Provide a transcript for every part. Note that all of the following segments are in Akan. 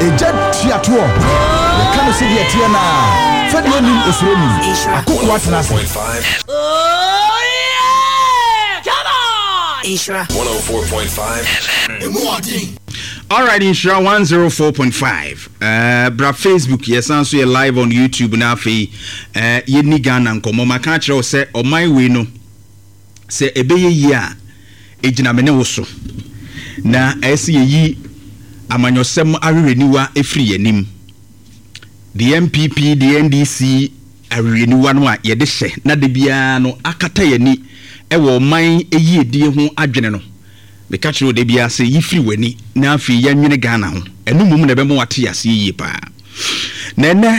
eja tiato the kind of city atiana fed no nim osromi akoko atena se oh yeah come on Ishra 104.5 All right, Ishra 104.5. Bra Facebook, yes, also you're live on YouTube now. Yeni Ghana and Komo. My country say, on my way no. Say ebeye ya ejina mene woso. Na esi yi amanyosem areniwa efri yenim. The MPP, the NDC areniwa no a yede hye na de bia no akata yeni ewo man eyi edie ho adwene no. Me catch you de bia say yifri wani na afi yanwene Ghana ho enu mum na be mo wate ase yi pa na ene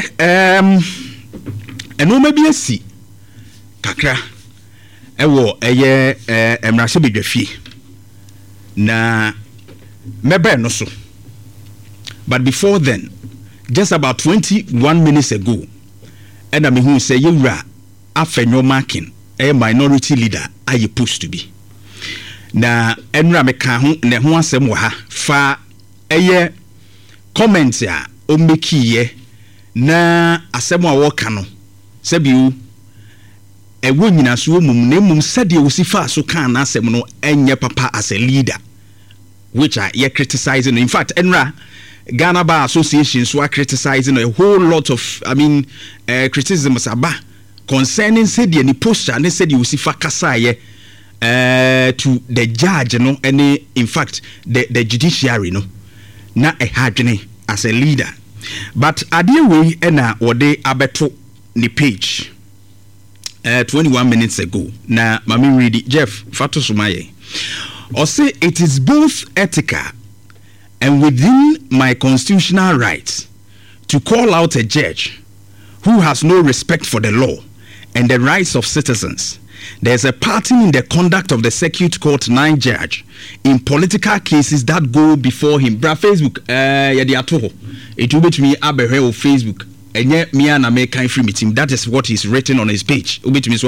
enu ma bi asi kakra ewo eye emrase bedwafie na mebe no so, but before then, just about 21 minutes ago, and me who say yewra afenyo marking a minority leader are you supposed to be. Na enra meka ho ne ho asem wo ha fa eye comments a o mekiye na asem a wo ka no sebiu ewo nyina so mum na mum sade wo sifa so kan na asem no enye papa as a leader, which are ye criticizing. In fact, enra Ghana Bar Association so are criticizing a whole lot of criticisms about concerning said the posture and they said you sifa kasaye to the judge no any in fact the judiciary no na a hardene as a leader, but adie we na wode abeto ni page 21 minutes ago na mami read Jeff Fatu Sumaye or say it is both ethical and within my constitutional rights to call out a judge who has no respect for the law and the rights of citizens. There's a pattern in the conduct of the Circuit Court 9 judge in political cases that go before him. Bra Facebook, it will be to me abehe on Facebook. And yet me and American free meeting. That is what is written on his page.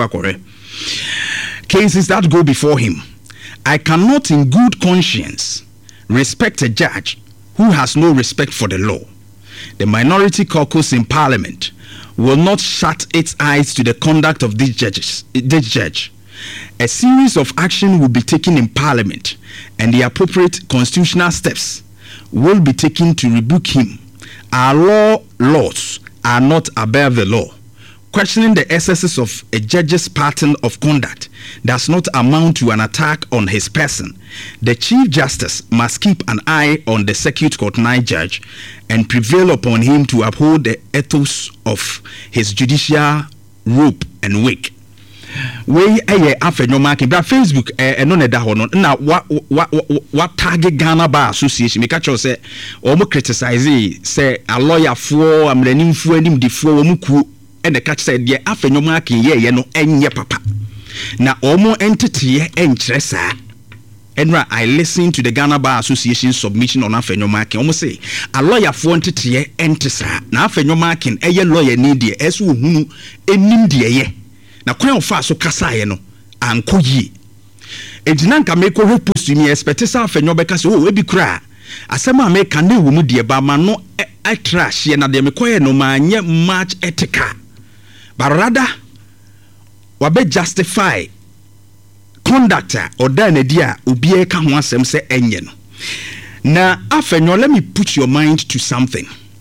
Cases that go before him. I cannot in good conscience respect a judge who has no respect for the law. The minority caucus in parliament will not shut its eyes to the conduct of this judge. A series of action will be taken in parliament and the appropriate constitutional steps will be taken to rebuke him. Our laws are not above the law. Questioning the excesses of a judge's pattern of conduct does not amount to an attack on his person. The Chief Justice must keep an eye on the Circuit Court 9 judge and prevail upon him to uphold the ethos of his judicial rope and wake. We afenyo marking bra Facebook eno ne da ho no na wa target Ghana Bar Association me catch say o mo criticize say a lawyer for amranimfo anim difo o mo ku and the catch said the afenyo marking ye no enye papa na omo entity enkyere saa. Enra I listened to the Ghana Bar Association submission on afenyo marking. Omo say a lawyer for entity ente saa na afenyo marking eye lawyer ni de eso hunu enim de ye na kwan ofa so kasa ye no anko yi ejina nka me ko repost mi expect say afenyo be kasa o ebi kra asema me kan na wo mu de ba ma no trash ye na de me koye no ma nye much ethical, but rather wabe justify conductor or dan edia obi e ka ho asem se enye no na afenyo. Let me put your mind to something.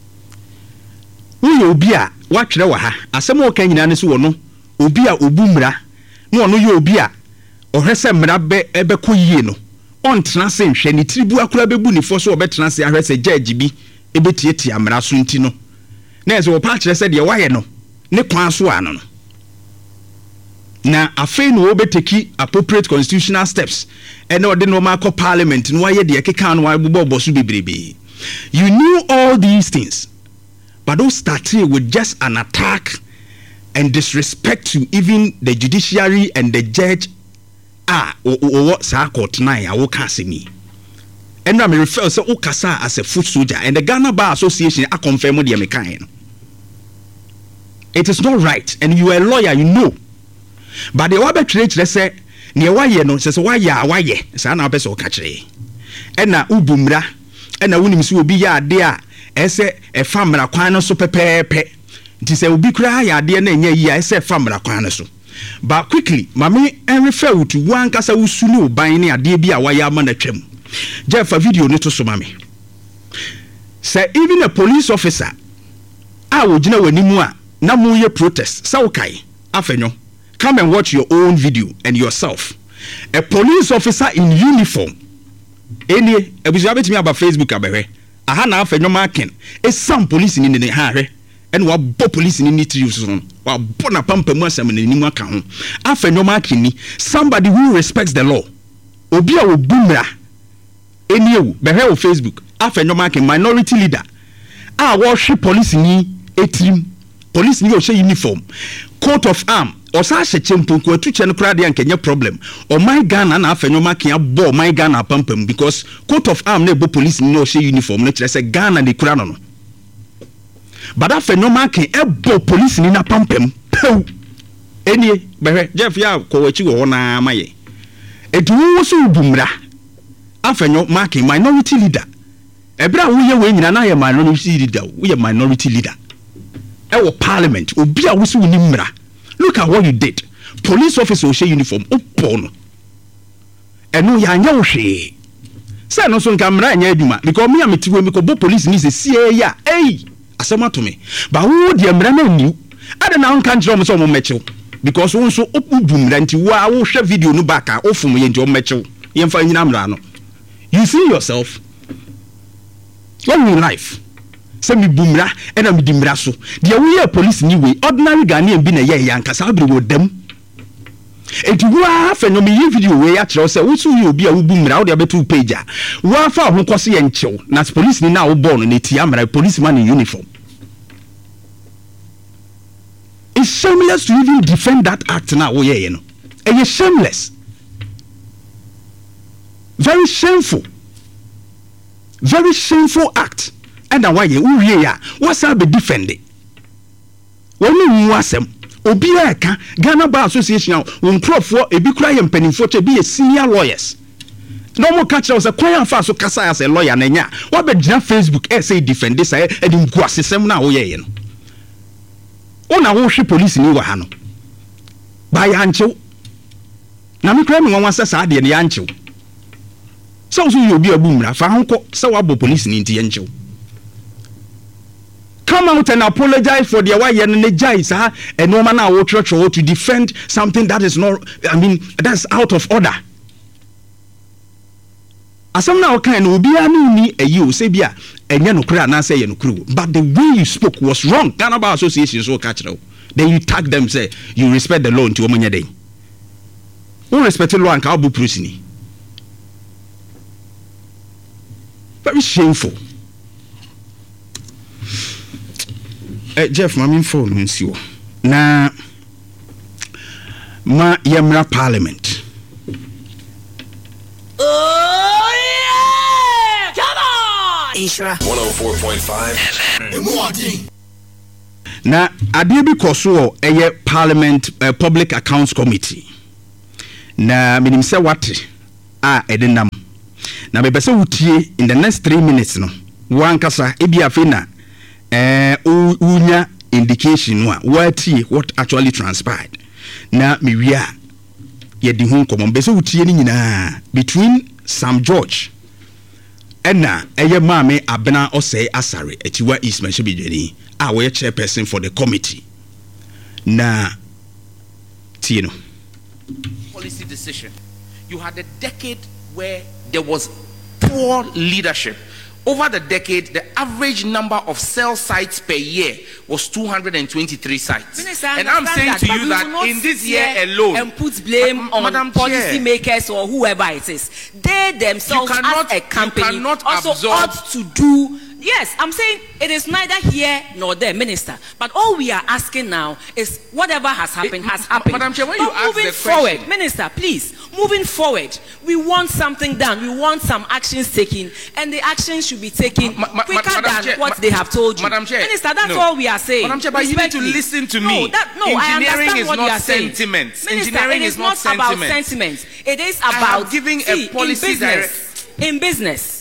Wo obi a wa twere wa ha asem o kan nyina ne so wo no obi a obumra no ono ye obi a ohwese mra be ebe koyie no on transe nhwe ni tribu akura bebu ni fo so obetranse ahwese judge bi ebetieti amra so nti no na ezo wo pa kire se de waye no ne kwan so ano no na afei no obeteki appropriate constitutional steps and no de no ma ko parliament no waye de keka no wa bobo so bebrebe. You knew all these things, but don't start with just an attack and disrespect to even the judiciary and the judge what sa court 9 I will cast me. And I refer so Okasa as a foot soldier and the Ghana Bar Association I confirm with the American. It is not right, and you are a lawyer, you know. But the wabe church say near why no says why ye sa na person catch and na ubumra ɛna wonim sɛ obi yɛ ade a ɛsɛ ɛfa mmara kwan no so pɛpɛɛpɛ nti sɛ obi kura yɛ ade na ɛnyɛ yi a ɛsɛ ɛfa mmara kwan no so but quickly mame ɛrefa wo to wankasa wosu ne oban ne ade bi a wayɛ ama na twam Jeff a video ne to so mame sɛ even a police officer a wogina wanimu a na mo yɛ protest sɛ wokae afenyo come and watch your own video and yourself a police officer in uniform enie ebusu abetimi aba Facebook abehwe aha na afenyo marking some police ni ne ha hwe ene wa bo police ni trius so wa bo na pampamu asam na nimu aka ho afenyo marking ni somebody who respects the law obi a obumra enie wu behwe o Facebook afenyo marking minority leader a wo hwe police ni etrim police ni o hwe uniform coat of arm osa hye chemponko atuche no kra de ankenya problem o my Ghana na afenyo marking abo my Ghana pampam because coat of arm na ebo police ni o hye uniform no kire se Ghana ni kra no but afenyo marking ebo police ni na pampam pew enie behwe Jeff ya ko wachi wo na amaye eduwo so ubumra afenyo marking minority leader ebra wo ye we nyina na ye minority leader wo ye minority leader ewo parliament obi a wo so ni mra. Look at what you did. Police officer share uniform upon. Eno ya anya wo hwe. Say no so nka mra anya aduma because me ametiwe me ko bo police ni se sie ya. Asema to me. Ba wo de mra na niu. Ade na nka nchiro mo so mo mechew because wo so opubu mra nti wo a wo hwe video no back a ofum ye nti o mechew. Ye mfa nyina mra no. You see yourself in life. Semi bumra ena mi dimra so de we police ni we ordinary Ghanaian bi na ye yankasa abiri wo dem eti wo afa no me video we ya kire se wo su ye obi a wo bumra wo de abetu page a wo afa ho kwose ye nchew na police ni na wo born na ti amra policeman in uniform. It's shameless to even defend that act now wo ye no e shameless, very shameful act. And why you ya what's up be defending when you wasem obi aka Ghana Bar Association won crofo ebi kura ye mpanimfo che be senior lawyers no mo catch us a kwan fa so kasa as a lawyer na nya what be gina Facebook say defend this e di nkuasesem na wo ye no ona wo hwe police ni wa ha no ba ya nchew na me kura me wan wasa sa de ne ya nchew so you obi abumra fa hanko se wa bo police ni nti ye nchew. Come out and apologize for their way and energize and no man our church or to defend something that is not, that's out of order. Asam na kind will be ni a you say bia and yanukra na say yanukru. But the way you spoke was wrong. Ghana Bar Association so catch. Then you tag them, say you respect the law to Omanya Day. Who respect the law and Kabu Prusini? Very shameful. Jeff, my phone means you. Na ma yamra parliament. Oh yeah! Come on! Ishra 104.5. Na adebi koso eye parliament public accounts committee. Na minim se wate a edenam. Na be pese wutie in the next 3 minutes no. Wankasa ebi afena unya indication what actually transpired na miwia ye di hu nkomo be se wutie ni nyina between Sam George ena eye maame abena osei asare atiwa Ismail Shebidweni a we chairperson for the committee na tino policy decision. You had a decade where there was poor leadership. Over the decade, the average number of cell sites per year was 223 sites. Minister, and I'm saying to you that in this year alone, and put blame on policy makers or whoever it is. They themselves as a company also ought to do. Yes, I'm saying it is neither here nor there, Minister. But all we are asking now is whatever has happened has happened. Madam Chair, when but you ask moving the forward, question, Minister, please, moving forward, we want something done. We want some actions taken, and the actions should be taken quicker than what they have told you. Madam Chair, Minister, that's all we are saying. Madam Chair, but you need to listen to me. Engineering is not sentiments. Engineering is not about sentiments. It is about giving a policy in business.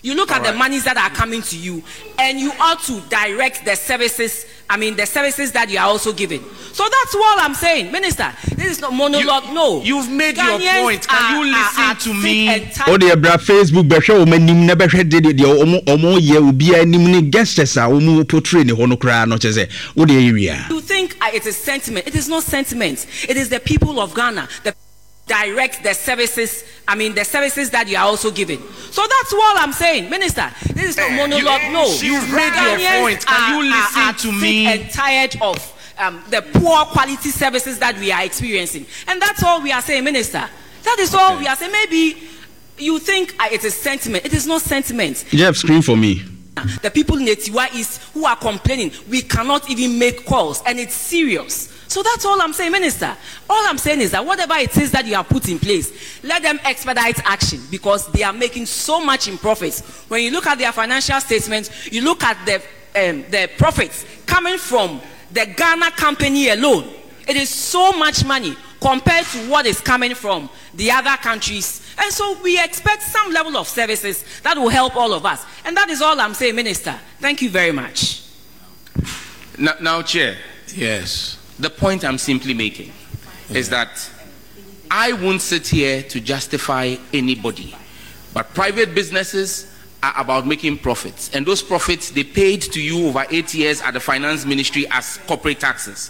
You look at the monies that are coming to you, and you ought to direct the services. The services that you are also giving. So that's what I'm saying, Minister. This is not monologue. You've made Ghanaians your point. Can you listen to me? Oh, the Facebook behwe o manim na behwe de omo ye obi anim ni gestures a omo portray ne hono kra no chese. Wo de area. You think it is sentiment? It is not sentiment. It is the people of Ghana. Direct the services, the services that you are also giving. So that's what I'm saying, Minister. This is not monologue. You've made your point. Can you listen to me? And tired of the poor quality services that we are experiencing, and that's all we are saying, Minister. That is all we are saying. Maybe you think it is sentiment. It is not sentiment. Jeff, screen for me. The people in Etiwa East who are complaining, we cannot even make calls, and it's serious. So that's all I'm saying, Minister. All I'm saying is that whatever it is that you have put in place, let them expedite action, because they are making so much in profits. When you look at their financial statements, you look at the profits coming from the Ghana company alone. It is so much money compared to what is coming from the other countries. And so we expect some level of services that will help all of us. And that is all I'm saying, Minister. Thank you very much. Now, Chair. Yes. The point I'm simply making is that I won't sit here to justify anybody, but private businesses are about making profits, and those profits they paid to you over 8 years at the Finance Ministry as corporate taxes.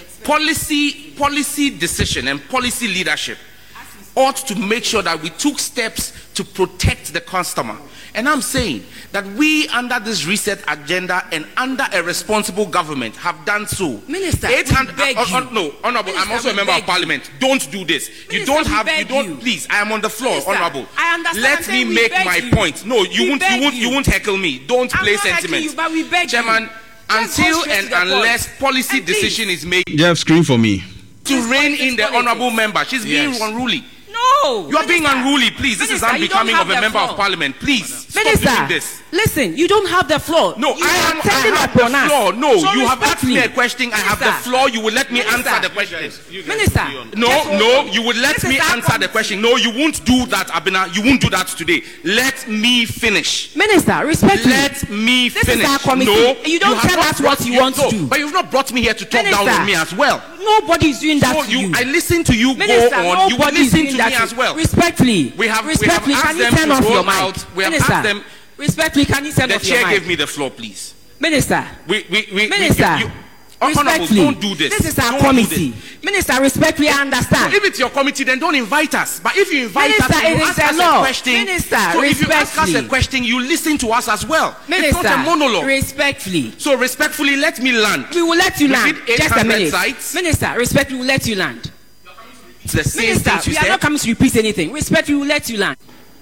Policy decision and policy leadership ought to make sure that we took steps to protect the customer. And I'm saying that we, under this reset agenda and under a responsible government, have done so. Minister, no, Honorable, I'm also a member of Parliament. Don't do this. Minister, please, I am on the floor, Minister, Honorable. I understand. Let me make my point. No, you won't heckle me. Don't play sentiment. You, but we beg Chairman, you. Until and unless policy decision is made. Jeff, screen for me. To rein in the honourable member. She's being unruly. No, you are being unruly, please. This is unbecoming of a member of Parliament. Please, Minister, stop doing this. Listen, you don't have the floor. No, I have the floor. No, so you have asked me a question. I have the floor. You will let me answer the question. Minister, no, you will let me answer the question. No, you won't do that, Abina. You won't do that today. Let me finish. Minister, respectfully. Let me finish. This is our committee. No, you don't tell us what you want to do. But you've not brought me here to talk down on me as well. Nobody is doing that to you. I listen to you. Minister, go on. You will listen to me as well. Respectfully, we have can you turn off your mic? We have asked them. Respectfully, can you turn off your mic? The chair gave me the floor, please. Minister, Minister, respectfully, don't do this. This is our committee. Minister, respectfully, I understand. So if it's your committee, then don't invite us. But if you invite us, you ask us a question. Minister, so if you ask us a question, you listen to us as well. Minister, it's not a monologue. Respectfully. So respectfully, let me land. We will let you land. Just a minute. Sites. Minister, respectfully, we will let you land. It's the same Minister, thing we are not coming to repeat anything. Respectfully, we will let you land.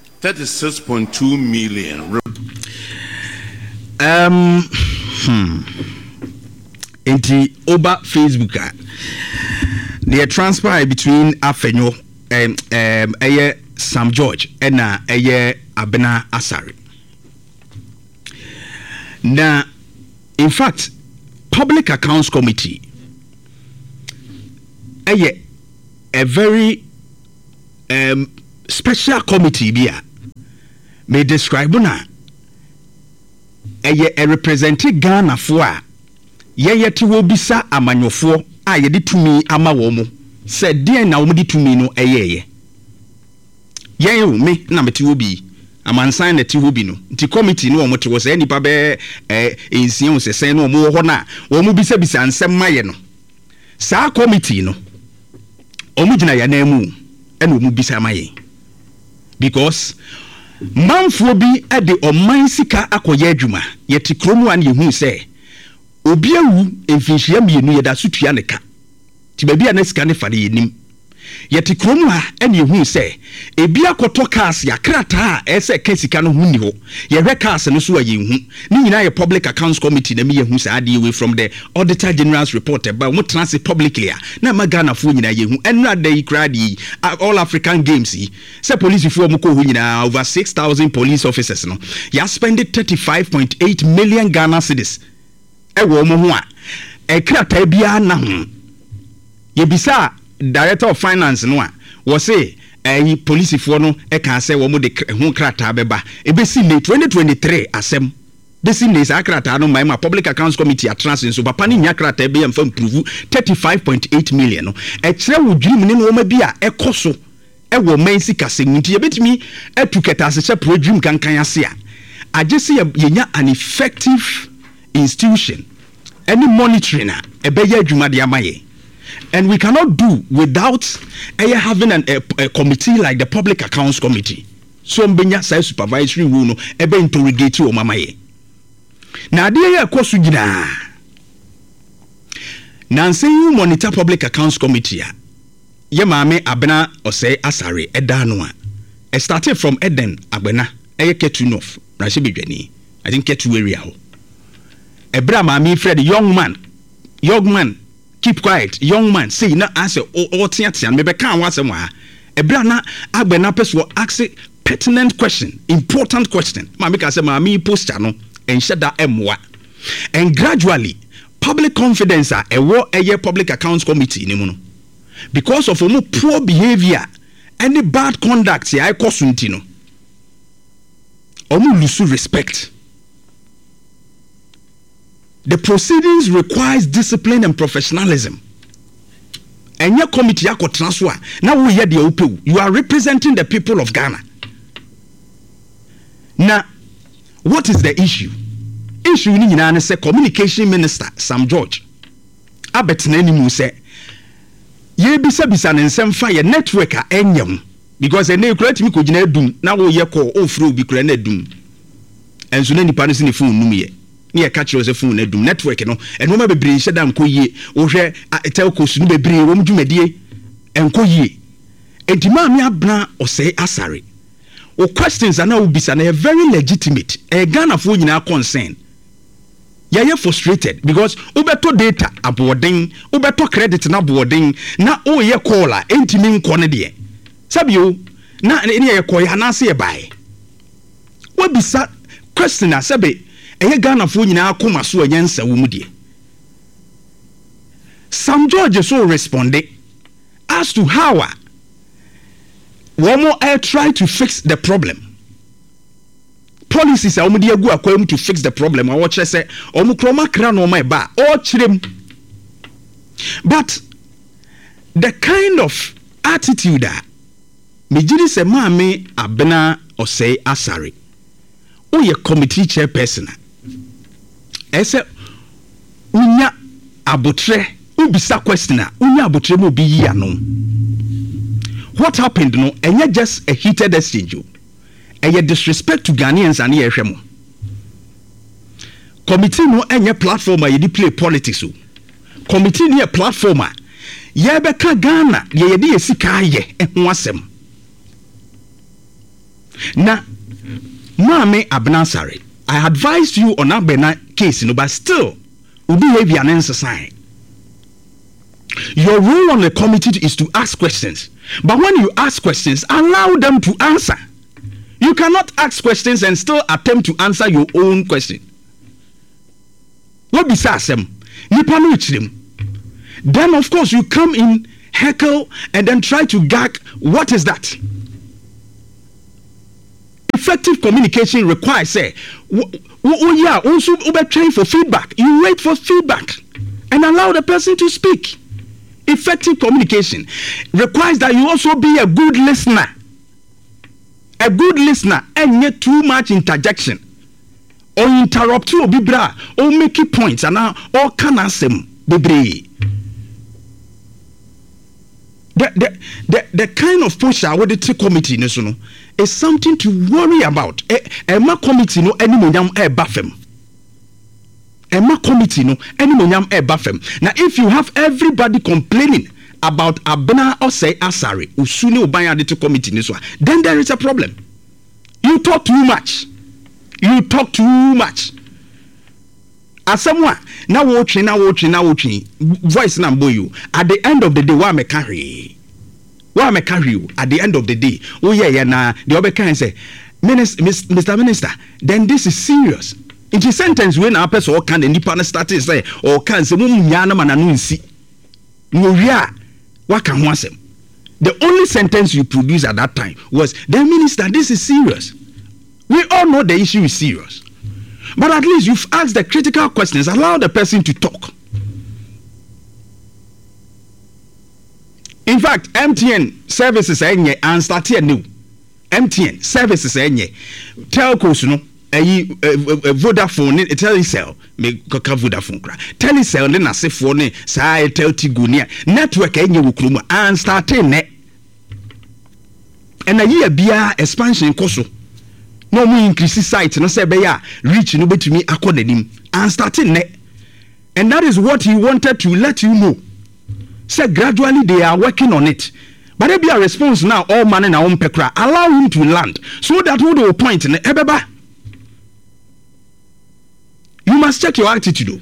36.2 million. Inti over Facebook the transfer between Afenyo Sam George and Abena Asari. Now, in fact, Public Accounts Committee a very special committee may describe na a represented Ghana for yeti wo bisa amanyofo a yedi tumi ama wo mu se de na wo di tumi no eyeye me na meti wo bi amansan na ti wo bi no nti committee no wo mte wo se nipa be ensian wo se sen no wo ho na wo mu bisa ansem maye no sa committee no omu gina ya na mu ena wo mu bisa maye because manfo bi ade oman sika akoye adwuma yeti kromu an yehu se obi awu emfinhia mienu yeda sotua ne ka ti ba bia na sika ne fa ne yenim yeti kromu ha ene yehu se ebi akoto cars ya krata ese ka sika no hunni ho ye hwe cars no so ayehu ni nyina ye Public Accounts Committee na me yehu se ade away from the Auditor General's report ba mo transit publicly na magana fo nyina yehu enra dey kradi all African Games se police fo mo ko ho nyina over 6,000 police officers no ya spend 35.8 million Ghana cedis ewo mo ho a krata bia na ho ye bisa Director of Finance no a wo say police for no can say wo de ho krata beba ebesi late 2023 asem besi ne sa krata no my public accounts committee atransin so papa ni nya krata be am fam prove 35.8 million no e kire wo dwim ne no ma bi a ekoso e wo mansi kasenti e betimi atuketa ase pro dream kankan ase a agese yenya an effective institution any monitoring e be ya adwuma de amaye. And we cannot do without having a committee like the Public Accounts Committee. So mbenya say supervisory rule no ebe interrogate o mama ye. Na ade ye akoso gina. Na say you monitor Public Accounts Committee a ye maame Abena Osei Asare eda no a. Started from Eden Abena Ketu North. Na she be dwani. I think Ketu area ho. Ebra maame Fred young man keep quiet, young man. Say na answer all tian me be kan wasem wa. Ebra na Agbena person ask pertinent question, important question. Ma make say ma me poster no and share that emwa. And gradually public confidence a Public Accounts Committee ni no. Because of no poor behavior, any bad conduct I kosunti no. Omu lose respect. The proceedings requires discipline and professionalism. And your committee yako transfer. Now we hear the OPU. You are representing the people of Ghana. Now, what is the issue? Issue ni say Communication Minister Sam George. Abetneni mu say ye bisa nsem fa ye network a enyam because ene kurati mi ko gina dum na wo ye call ofro bi kura na dum. Enso na nipa no se ne phone num ye. Ni e catch yourself phone edum network no eno ma bebre hye dam ko yie wo hwe telco su no bebre wo mdwumadie enko yie entima me abna Osei Asare o questions ana ubisa na very legitimate Ghana fo nyina concern ye frustrated because ubeto data aboden ubeto credit na aboden na o ye caller entimi nko ne de sabio na ne ye call ya na se ye bai wo bisa question asabe Ghana fo nyina akoma so anyansa wo mu de. Sam George so responded as to how one try to fix the problem. Policies are omudi agu akwam to fix the problem. I watch say omukroma kra no my ba o chirem. But the kind of attitude that mejiri se maame Abena Osei Asare o ye committee chairperson ese unya abotre ubisa question unya abotre mo bi yi ano. What happened no enye just a heated exchange eye disrespect to Ghanaians and ye hwemo. Committee no enye platform a ye play politics o. Committee no a platform a ye beka Ghana ye de esika ye ho asem. Na Maame Abena Asare, I advised you on Abena case, but still, behavior and sign. Your role on the committee is to ask questions. But when you ask questions, allow them to answer. You cannot ask questions and still attempt to answer your own question. What be sasem? Then of course you come in, heckle, and then try to gag. What is that? Effective communication requires say also train for feedback. You wait for feedback and allow the person to speak. Effective communication requires that you also be a good listener. A good listener and yet too much interjection or interrupt you or bra or make points and now all can answer bebre. The kind of posture what the committee national is something to worry about. Emma committee no any monyam e bafem. Emma committee no any monyam e bafem. Now if you have everybody complaining about Abena Osei Asare usuni ubanya the committee niswa, then there is a problem. You talk too much. You talk too much. As someone now watching voice number you at the end of the day why me carry you at the end of the day. Oh yeah na the other kind say Mr. Minister, then this is serious. It is sentence when a person or can any partner start to say or can say mum yana mananunsi no ria what can want them The only sentence you produced at that time was, the minister, this is serious. We all know the issue is serious. But at least you've asked the critical questions, allow the person to talk. In fact, MTN services and start new. MTN services telcos no Vodafone Telecel me koka Vodafone kra Telecel ne nasefo ne saa Teltigo ne network wukrum and start ne and a year bia expansion koso no mu increase site no say be ya reach no betumi akodanim and start ne, and that is what he wanted to let you know. Say gradually they are working on it. But there be a response now, all man in our own pekra. Allow him to land so that we will point in ebeba. You must check your attitude.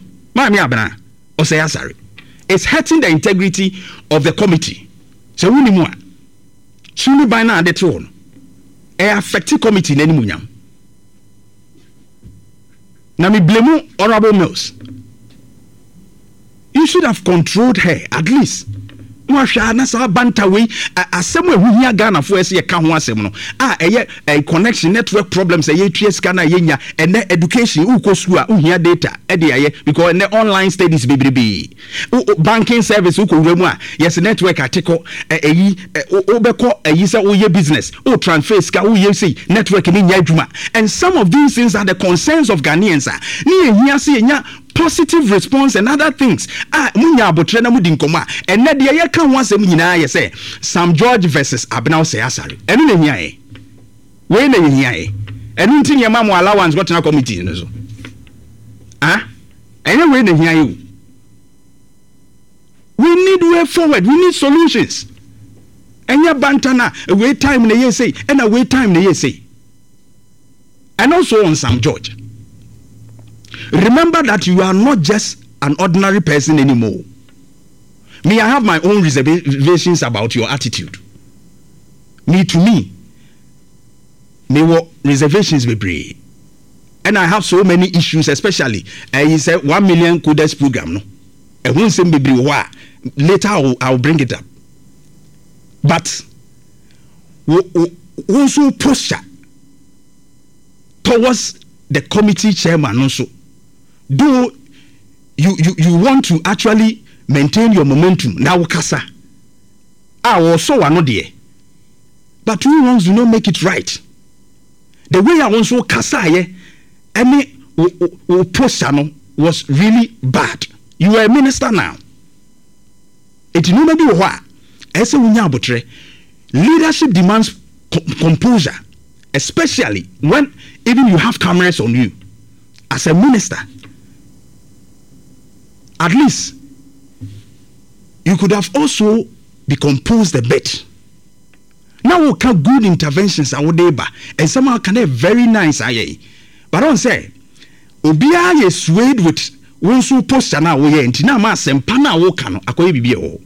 It's hurting the integrity of the committee. So we need more. Soon by now the throne. Affecting committee in any munyam. Now me blame Honorable Mills. You should have controlled her at least. Mwasha na sa bantawe asem we hia Ghana fo ese ka ho asem no a connection network problems eye tue scanner yenya ene education ukosu a uhia data e de aye because ene online studies bebrebe banking service ukowura mu a yes network atiko eyi obeko eyi se oye business o transfer ska oye say network ni nya adwuma, and some of these things are the concerns of Ghanaians ni ehia se enya positive response and other things. Munya abotre na mudi nkoma and na de ye ka ho asem nyina ye say Sam George versus Abena say asare enu na hia e we na hia e enu nti ne mamu allowance got na committee no so enu we na hia e. We need way forward, we need solutions. Enya bantana we time na ye say and a way time na ye say. And also on Sam George, remember that you are not just an ordinary person anymore. Me, I have my own reservations about your attitude. To me were reservations be brave. And I have so many issues, especially he said 1 million codes program no. And won't say be brave. Later I'll bring it up. But also posture towards the committee chairman also. Though you want to actually maintain your momentum now kasa also are not there, but two wrongs do not make it right. The way I also kasa any posture was really bad. You are a minister now. It no maybe why as a wunya leadership demands composure, especially when even you have cameras on you as a minister. At least you could have also be composed a bit. Now we can good interventions and and somehow can have very nice but I don't say obia ye swayed with one so posture now we enti na ma sempa na wo ka no akoye bibie.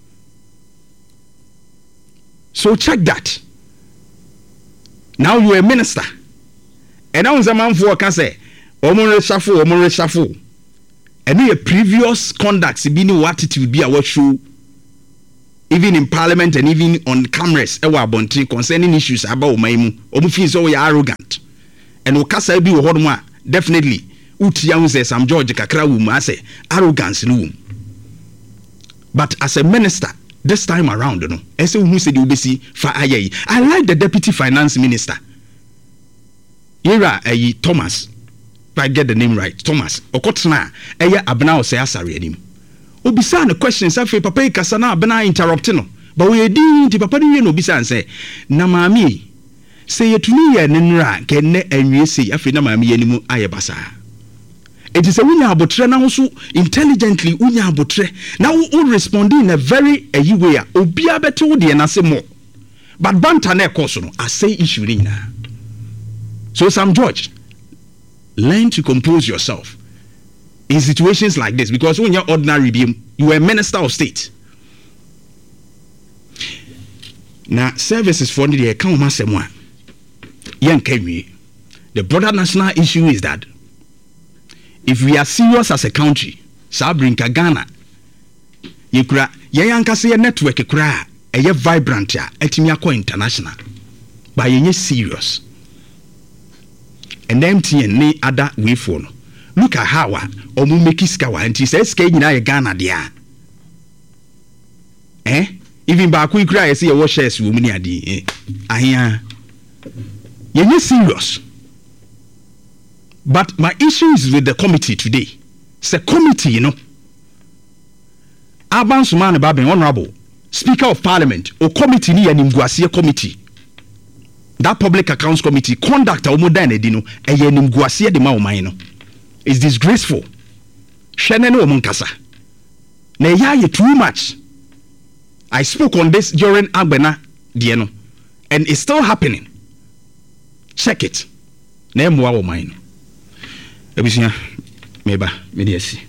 So check that. Now you are a minister. And now some man for can say omo reshuffle. And your previous conducts be no attitude be our show, even in parliament and even on cameras concerning issues about my feel so arrogant. And Okasa be a definitely Utiam says Sam George Kakra I say arrogance no. But as a minister, this time around, you know, as who said you be see I like the deputy finance minister. Era Thomas. If I get the name right, Thomas Okotna eya Abena say asare anim obisa no questions afi papa ikasa na Abena interrupt no but we di ti papa ni no obisa say na maami say yetuni ye nenra kenne anwie say afi na maami ye nimu ayebasa. It is a unya abotre na so intelligently unya abotre na wo respond in a very way obia beto de na se mo but banta na ekoso no I say issue ni na. So Sam George, learn to compose yourself in situations like this, because when you're ordinary, you are a minister of state. Now, services for the account masemwa. The broader national issue is that if we are serious as a country, Sabrinka Ghana, you kura yankase network kura ɛyɛ vibrant a etimi akɔ international but yenye serious and MTN ne other way for no look at how omu make iska wa nti say ska nyina ye Ghana dia even ba ku ikra yesi ye wo shares wo mu ni ade ahia yenye serious. But my issue is with the committee today. It's a committee, you know. Aban Sumane Baben, Honorable Speaker of Parliament, or committee ni Nimguasia committee. That public accounts committee conduct Omodane Dino, a Nimguasia de Maumaino. It's disgraceful. Shanano Munkasa. Neya too much. I spoke on this during Agbena Dieno, and it's still happening. Check it. Name wa mine. Ebisia meba mediasi.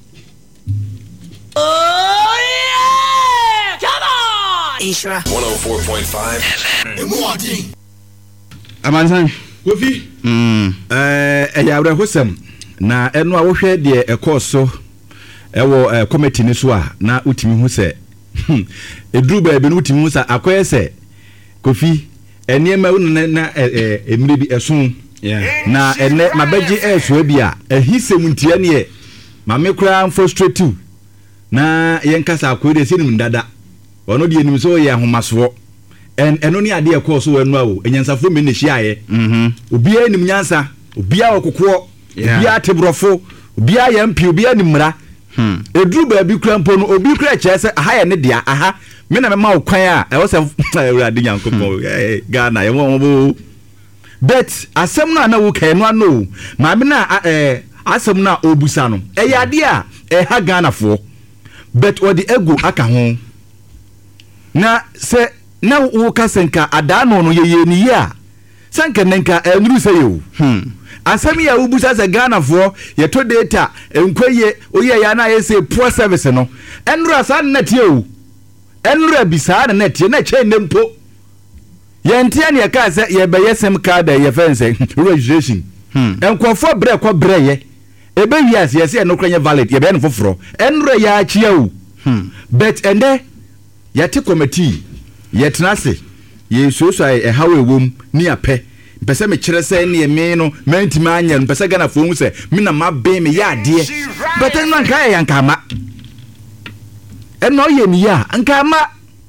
Oh yeah! Come on! Isra 104.5 FM. Amansan. Kofi. Eyawre hosem na eno a wo hwe de ekoso ewo committee ni so a na utimi hu se eduru ba bi no utimi hu sa akoye se Kofi eniema na emire bi eson. Yeah. Na ene mabeji esu bi a ehisem ntia ne mame kura frustrated na yenkasa akoide senim ndada ono de enim so ye ahomaso eno ne ade ekoso wanu a o enyansafo me ne hyiaye obia enim nyansa obia okokwo obia tebrofo obia yampi obia nimra eduru ba bi kura mpo no obi kura kyese aha ye ne dia aha me na me ma okwan a e wo se awurade nyankopon Ghana ye wo but asem no na wo kan no no ma me na asem no obusa no eyade a ha Ghana fo but odi ego aka ho na se na wo kasenka ada no no ye ni ya sanka nenka enuru se yo asem ya obusa se Ghana fo ye to data enkoye oye ya na ye se poor service no enuru asa na tie o enuru abisa na tie na che nempo yentia ne ka se ye beye sim card ye fense registration enkofo bre ko bre ye ebe wiase ye se no kranye valid ye be no foforo enre ya achia o but ende ye te committee ye tenase ye soso e hawe wom ni ape pese me kire se ne me no mantima anya pese Ghana fo hu se me na mabe me ya de but enu anka ya anka ma eno ye ni ya anka ma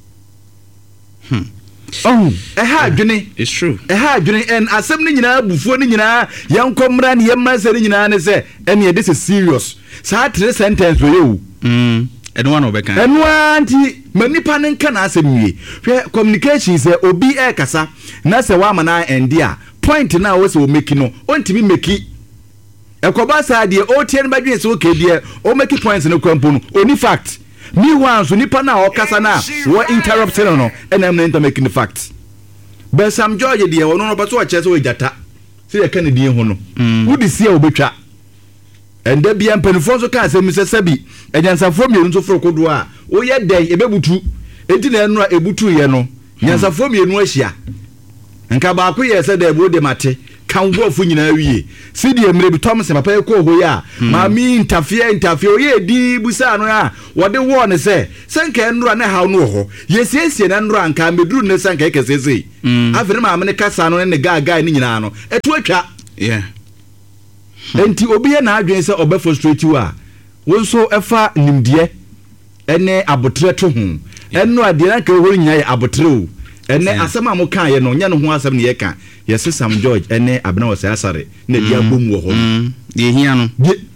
oh adwene it's true adwene en asem ni nyina bufuo ni nyina yankomra ne yemase ni nyina ne se ene ye this is serious sa 3 sentence we you eno one obekan eno anti manipa ne nka na asem wie hwe communication se obi e kasa na se wa mana endi a point na wo se o make no ontimi make ekoba sa de o tie ne badwen se o ke de o make points no kwampo no oni fact me once nipa na okasa na wo interrupt no and I'm not making the facts but some George de wo no paso ache so ejata se ye kan die ho no wo di sia obetwa ende bia mpanifo so ka asem se sabi enyansafo mienu so foro kodo a wo ye den ebebutu enti na enu a ebutu ye no nyansafo mienu ahia nka ba ko ye se da ebo de mate kan wofo nyina wie sidi emre bi Thompson papa ko ho ya ma mi interfere ye di busa no a wode wo ne se senka enura ne haw no ho ye siesie na enura nka meduru ne senka ekesese afere ma me ne kasa no ne gaga ni nyina no etu atwa yeah enti obi ye na adwen se obe frustrate you a wonso efa nimdie ene abotre to ho enu ade na ka ho nyina ye abotre o ene asema mo kan ye no nya no ho asem ne ye kan yes Sam George ene abena wo say asare na dia bom wo ho de hia no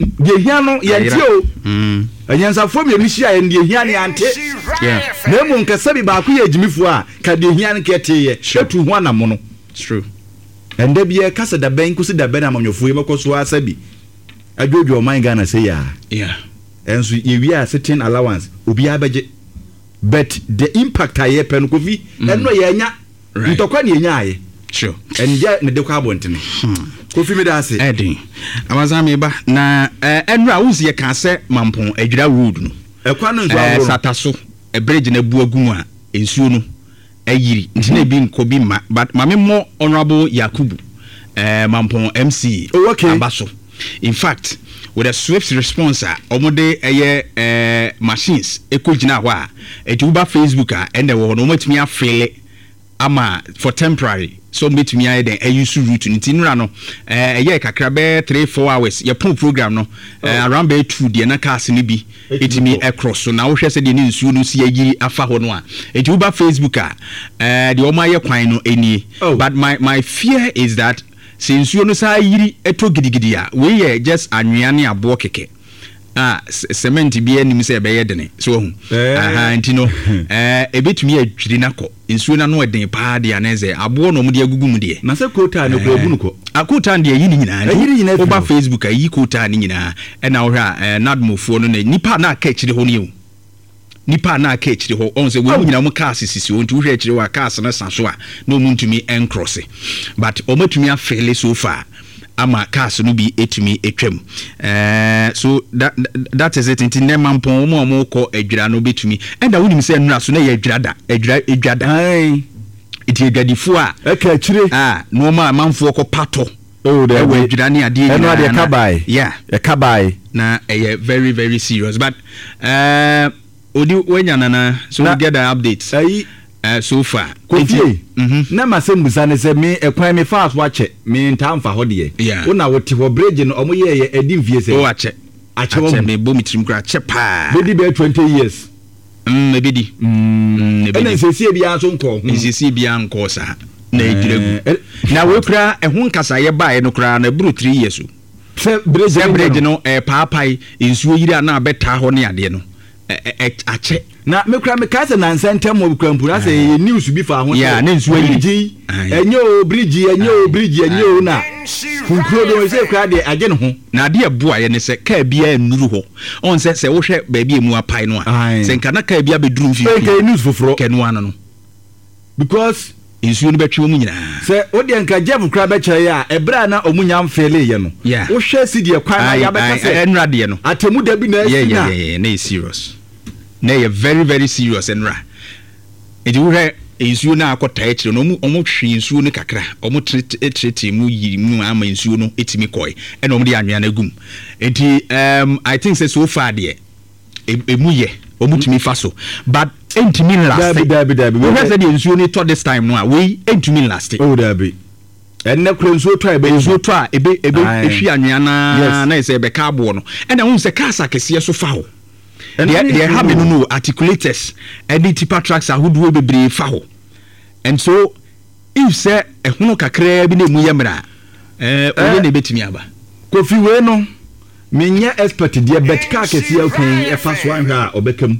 ye tio anyansa fo me hia ye de hia ne ante na mu nkasa bi ba ko ye jimifo a ka de hia ne kete ye etu ho anamo no it's true ende bi e kasa da ben kusi da ben amanyofo ye bekoso asabi adwodwo man Ghana say ya enso ye wi a certain allowance obi abeje but the impact aye pen ko vi eno ye nya ntokwa ne nya aye sure enje ne de kwa bontene ko fi me da ase edin amazame ba na enra wuzi ye ka se mampon adwira road no ekwa no nso abro sataso bridge na bu agu a ensuo no ayiri ntina bi nko bi ma but mame mo honorable Yakubu mampon MC okay. abaso In fact, with a swift response, omode machines ekojina hwa etuba Facebook and the one ometumi afele ama for temporary so metumi aye den use route ntinura no kakra be 3-4 hours ye pon program no around be 2 de na cars ni bi etimi across so na wo hwese de ni nsuo no si ayi afa ho no a etuba Facebook de omaye kwan no eni but my fear is that since you know sa yiri eto gidigidi a we ye just anweane abo keke cement bi anim se be yedene so hu ntino ebetumi adwiri nako nsuo na no eden pa de aneze abo no mu de agugu mu de na se kota no ko bunu ko akota de yi ni nyina oba Facebook ayi kota ni nyina na wo hwa nadmofo no na nipa na aka kire ho ne nipa na aka kire ho on se we nyina mu cars sisi on tu hwe kire wa cars na sanso a no mu ntumi encross but omatumi afele so far ama cars no bi etumi etwam so that is it in nemampon mo ko adwira no betumi enda wonim se nura so na ye adwirada iti adwadifo a aka kire no ma manfo ko pato de we adwira ne ade eno ade kabai e kabai na very very serious but odi wenyana na so we get the updates so far kofi na masembusa ne se me ekwan me fast wache me ntamfa ho de una wote ho bridge no omo ye edi mfie se o ache wo me bo mitrim kra che pa bedi be 20 years mebedi ena sesi bia so nko sesi bia nko sa na ejiregu na we kra ehun kasa ye bae no kra na buru 3 years se bridge no paapai nsuo yiri ana beta ho ne ade no ache na me kura me kase na nsentem mo kura mpura se ye news bi fa ho ya na nsuo bridge enyo na kunkuro do se kura de age ne ho na de eboa ye ne se ka bia enuru ho on se wo hwe ba bia mu apai no a se nka na ka bia beduru mfi ke news foforo ke no ano no because nsuo no betwe mu nyina se odi enka jev kura be kire ya ebra na omunya mfele ye no wo hwe si de kwan na ya beka se enrade no atemu da bi na yeah na serious na ye very very serious enra edi wo hwe nsuo na akota ekire no omo hwe nsuo no kakra omo treat mu yiri mu ama nsuo no etimi koi ena omo de anwea na gum enti I think say so far there emu ye omo timi fa so but entimi last dabi we say the nsuo ni to this time no a we entimi last dabi enne kro nsuo to ebe nsuo to a ebe ehwi anwea na say be ka abo no ena hu say kasa kese so fa ho they have no articulators and tipa tracks are who be fa ho and so if say ehunu kakra bi na mu yemra onye na betimi aba kofi we no menye expert dia bet ka kese akun e fa so anhwa obekam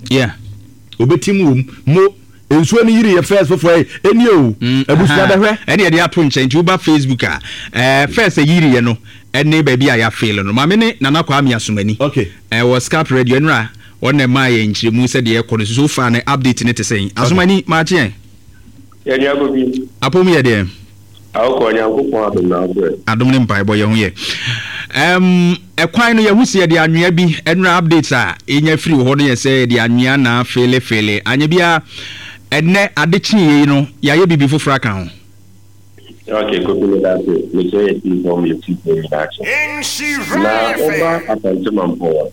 obetimu mo ensuo ni yiri ye first for eni o abusia da hwe eni de ato nchen nti uba Facebook first yiri ye no eni ba bia ya fail no ma me ne nana kwa mi asomani okay was Scarp Radio nra wonne ma ye nchiremu se de ye kono so far na update ne te sen asomani ma che ye nya go bi apom ye de awko nya go kwa adom na abo adom ne mpai bo ye ho ye ekwan no ye husie de anwea bi enra updates a enya free ho no ye se de anwea na fele anya bia enne adechi ye no ya ye bibi fofra kan ho okay ko ko da se me say inform you people in action na oba apante mampo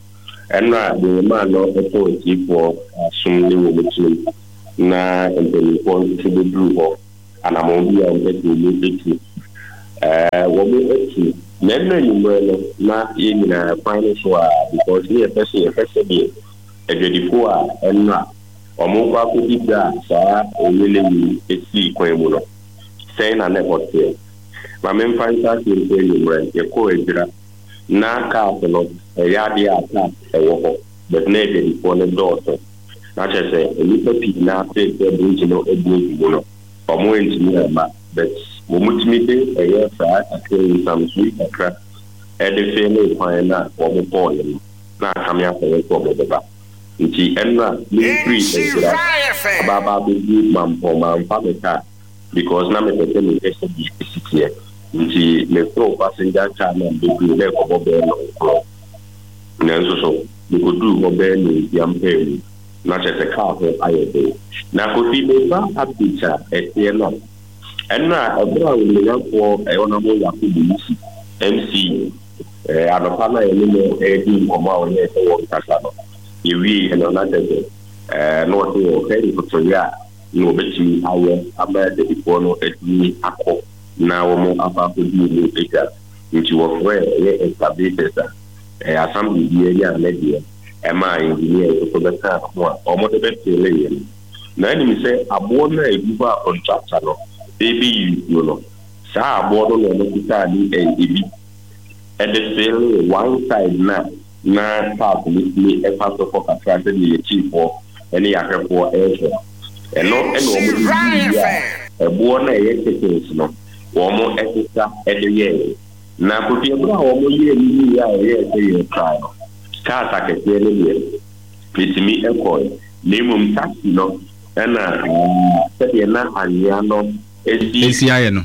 enra de ma no eto tipo asum ni wo mutu na empeni point to the blue ho anamobi a eto ni wo mo eti na nyumrelo na ye nyina financial because ni efese bi edwedifo a enra omo kwa kudida sa oyele ni esi kwemu no say na negotiate ma me mfansa ke nyumrelo ye ko ejira na ka no ya de ata ewo ho but na edwedifo ne dot na chese ni papi na te bunji no ebu no omo entimi ma but wo mutimide eye fa akere samsui akra ede fele kwan na wo bo na kamya fa ko bo ba nti enra ni free ejira ababa bi mampo mampa beta because na me pete ni ese bi sitie nti le pro passenger car na bi le ko bo be no ko na so ni ko du bo be ni yampe na chese car ho ayede na ko fi be ba abita etie no enra abra wo le ko e wona mo ya ko bi MC Anɔpa na yɛne no ɛdi nkɔmmɔ a ɔyɛ sɛ wɔ nkasa no yɛwie ɛno na kyɛ sɛ na wɔte wɔ fɛri fotoyɛ a na wɔbɛtumi ayɛ ama dadifoɔ no atumi akɔ na wɔn afa akɔdi mu ɛgya nti wɔfrɛ ɛyɛ excavator a assembly bi ani anadie ɛma engineer nso bɛka ho a wɔde bɛtɛlɛ yɛn na anim sɛ aboɔ no a ebi hɔ a contractor no ebi yi no saa aboɔ no na wɔn kuta ani ebi ɛde sɛlɛ one side na path ni ɛfa so kɔ kakra sɛ ne yɛ chiefo ɛne yɛahwɛfoɔ ɛhwɛ ɛno ɛna wɔn de yi a ɛboɔ no a ɛyɛ chickens no wɔn ɛsesa ɛde yɛɛ na kofi ɛbura a wɔn yɛ yi a ɛyɛ sɛ yɛ try no cars akɛseɛ no deɛ pitimi ɛkɔɛ na emom taxi no ɛna sɛdeɛ na anwea no esi ayɛ no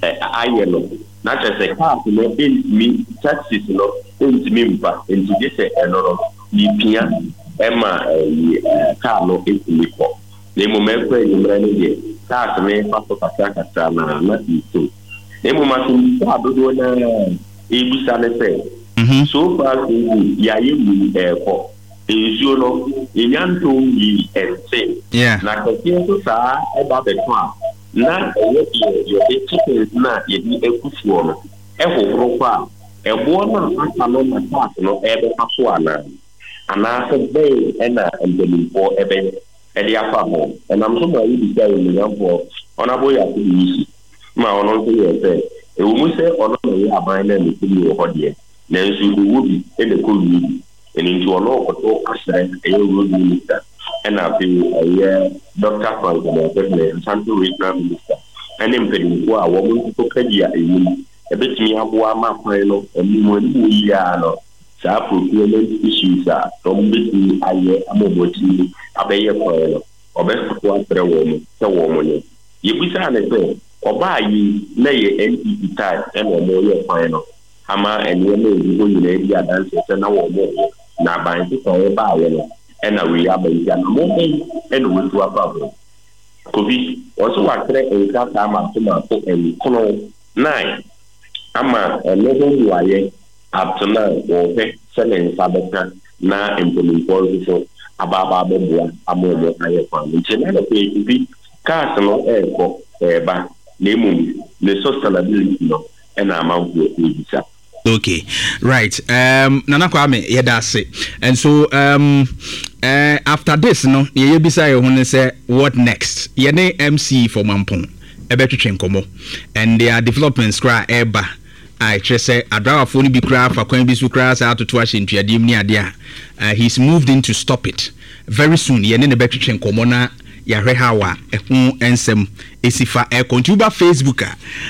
na kyerɛ sɛ cars no ɛntumi taxis no ɛntumi mpa nti gye sɛ ɛno no yipia ɛma car no ɛtumi kɔ na emom ɛkɔ enyimrɛ no deɛ cars no ɛfa so kakra na iso na emom asomisa adodoɔ na ebisa ne sɛ so far so yɛayɛ mu ɛkɔ nsuo no enyanto yi ɛnse na kɛseɛ nso saa ɛba bɛtɔ a na ɛyɛ yɛde chickens na yɛde akufuo no ɛhohoro kɔ a ɛboɔ no aka no na pass no ɛbɛfa so anaasɛ bɛn ɛna mpanimfoɔ ɛbɛyɛ ɛde afa ho ɛnam so ma yɛbisa ɛnumnyamfoɔ ɔnabɔ yɛ ase de yi ma ɔno nso yɛ sɛ ɛwɔ mu sɛ ɔno na ɛyɛ aban na ɛmɛtumi wɔ hɔ deɛ nanso owó bi ɛna ɛkɔ wie bi ɛne nti ɔno ɔkɔtɔ ahyerɛ ɛyɛ road minister ɛna afei ɛyɛ Dr. Frank Mɔpɛpɛ Santo Regional Minister ɛne mpanimfoɔ a wɔn nso kadi a ɛyɛ mu ɛbɛtumi aboa ama kwan no ɛmu yi a no saa procurement issues a wɔn bɛtumi ayɛ ama wɔn akyi abɛyɛ kwan no ɔbɛsako atrɛ wɔn sɛ wɔn no yɛbisa ne sɛ ɔbaa yi na yɛ NPP type ɛna wɔn yɛ kwan no ama nneɛma ebigo nyinaa di adanse sɛ na wɔn na aban sisa ɛba ayɛ no ɛna wei aban gya na wɔn ɛna wɔtu afa ho kobi wɔso watrɛ nkrataa maako nkono 9 ama ɛno ho yuayɛ atena wɔhwɛ sɛ ne nsa bɛka na mpanimfoɔ nso aba abɛboa ama wɔn ayɛ kwan nti na no kobi cars no ɛrekɔ ɛreba na emom ne sustainability no ɛna amanfoɔ ebisa. Okay, right. Nana Kwame, yedase. And so after this, no, ye bisa ye say what next? Yene MC for Mampong, ebetwe nkomo, and there are developments kra eba. I just say adrawa phone bi kra fa kwan bi su kra sa atoto ahye ntuadim ni ade a. He's moved in to stop it. Very soon, yene ne betwe nkomo na yahwe hawa ehu ensem esifa contuba Facebook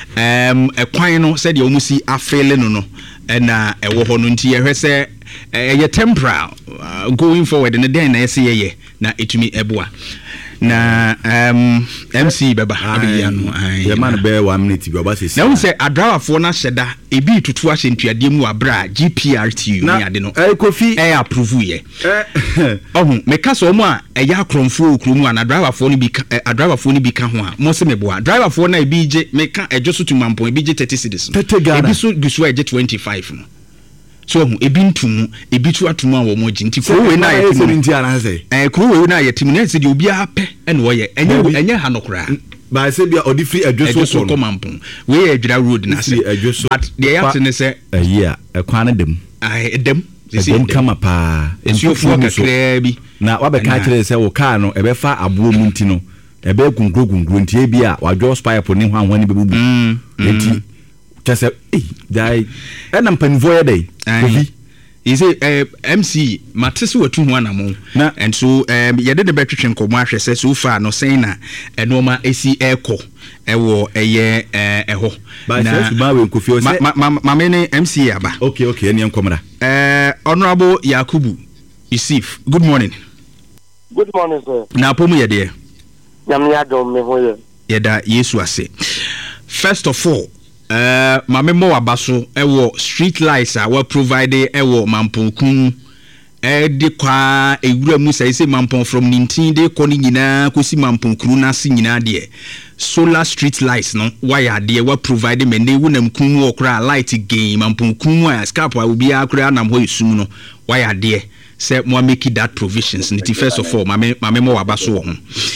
kwan no said you musi afele no na ewo ho no nti yehwe se ye temporal going forward ne den na yese ye na etumi eboa na MC beba abia no ye man be 1 minute bi obase na won say adrawafo na hyeda ebi tutu ahye ntuade mu abra GPRTU ni ade no kofi approve ye meka so mo a eya akromfo okrumu ana driverfo ni bi adrawafo ni bi ka ho a mo se meboa driverfo na ebi je meka ejo so tumampon ebi je 30 cedis ebi so gusu eje 25 no so ebi ntumu ebi tu atumu a wo mo gi nti ko we na ye timu nti ara se ko we na ye timu na se de obi a pe ene wo ye enye ha no kra ba se bia odi free adwoso so komampon we ye adwira road na se but de ya te ne se a ekwan na dem dem dem kama pa ensuofo kakra bi na wabeka kire se wo car no ebefa aboɔ mu nti no ebe gungro nti e bia wadwo pipe ni hwan ni bebubu nti chese dai enam panvo ye dai kofi is MC matese watu ho anamo na and so yede de betwetwe nkomo ahwe se so far no sen na enoma esi eko ewo eye eho na ba we kofi o se mama ne MC aba okay ene nkomra Honorable Yakubu Yusuf, good morning sir na pomu yede nyam ya dom me ho ye yeda Yesu ase. First of all mame mo wabaso ewo street lights a we provide ewo Mamponkun de kwa ewura mu sai se Mampon from 19 de ko ni nyina ko si Mamponkuru na se nyina de solar street lights no wire ade wa provide me ne wonam kun wo kra light game ampon kun wa scrap wa obi akra nam ho esum no wire ade say mo make that provisions nti first of all mame mo wabaso ho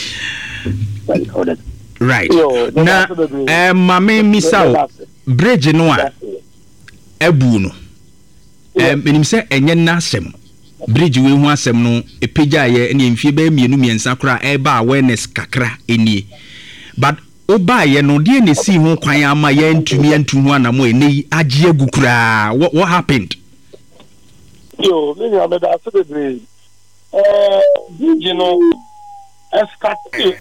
right na mame misao bridge no a ebu no menim say enye na asem bridge we hu asem no epagya ye ne mfie ba mienu miensa kra eba awareness kakra enie but oba ye no de ne si ho kwan ama ye ntumi antu ho anamo eni agye agukura what happened yo me ya me da so de bridge no escapé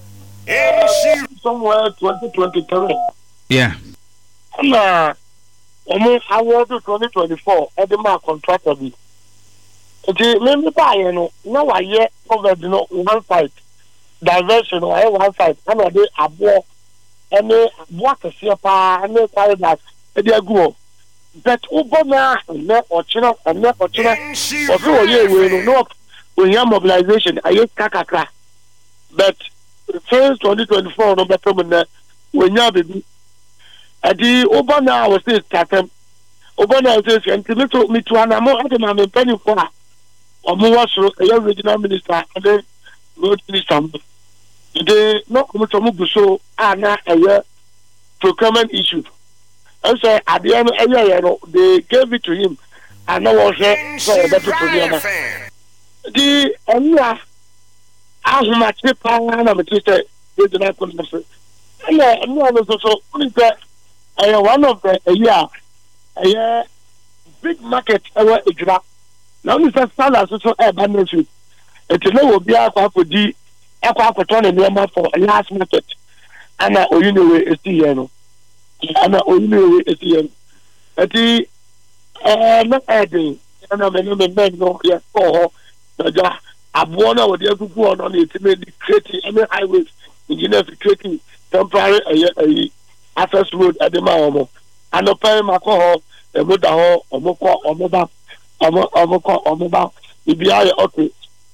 somewhere 2023 yeah na omo award 2024 edema contractor bi okay me buy no na wa ye covered no one side diversion or one side and they abo any what to see pa any quite that they go but ubona na ochina and na ochina of we no we have mobilization aye kakakra but since 2024 no better when we nya baby adi ubona was this katem ubona was this me to anamo ade ma me penny for omo wasoro a regional minister and then road minister they no come to muguso na a procurement issue and say at the end they gave it to him and now was better to them the anya ahuma chepa na metiste regional conference and so one of the a big market ewa ejura now Mr. Salas so abandoned it no be akwa for di ekwa akoto ne nema for last market ana oyunewe esti here no ana oyunewe esti here ati na edi ana me no ya ko ja abo na wodi akuku ono na etime di create any highways engineers creating temporary access road adema omo ano pay mako e mo da ho omo ba ibi aye okay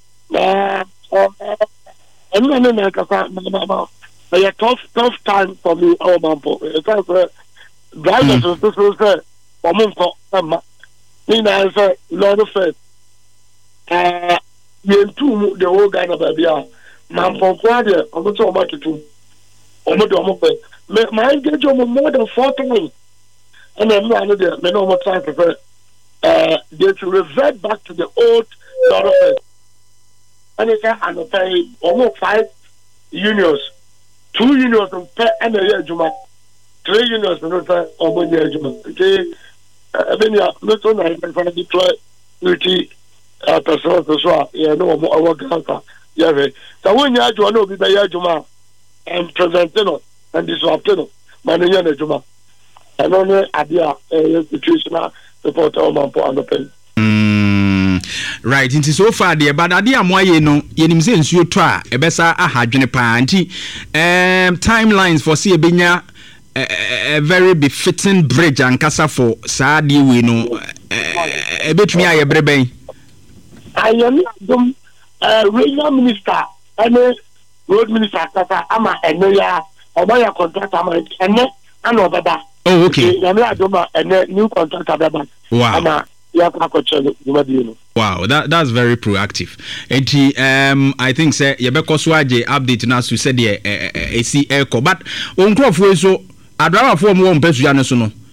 and then a tough time for me. Oh, Mampo. It's like drivers this was there. I say, Lord of Faith. You two, the whole guy of Abia. Mampo, Guardia, I'm not so much to do. My engagement more than 4 times. And then there, no more time to they to revert back to the old Lord of Faith. And it's and pay almost 5 unions, 2 unions and a year juma, 3 unions and a 1 year juma. Okay, then you not only I deploy duty personnel to so yeah no our grandpa yeah so when you do no be the year juma and presenting and disrupting manager the juma and only idea institutional support our man for and pay. Right, into so far there, but idea moye no yenim se nsuo to a ebesa ahadwene pa nti timelines for see ebenya a very befitting bridge and kasa for saadi we no ebetumi aye breben I am regional minister and road minister kasa ama enoya oboya contractor ama ene ana obada. Oh okay. Yamla adoma ene new contractor baba. Wow. Wow, that's very proactive. And I think say yebeko so age update na so said AC echo but on crop we so adrawa for mo mpesu ya no so no